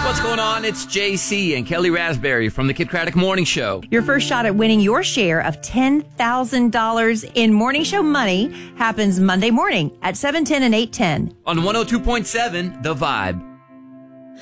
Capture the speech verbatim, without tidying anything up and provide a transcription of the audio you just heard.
what's going on? It's J C and Kelly Raspberry from the Kid Craddock Morning Show. Your first shot at winning your share of ten thousand dollars in morning show money happens Monday morning at seven ten and eight ten. On one oh two point seven, The Vibe.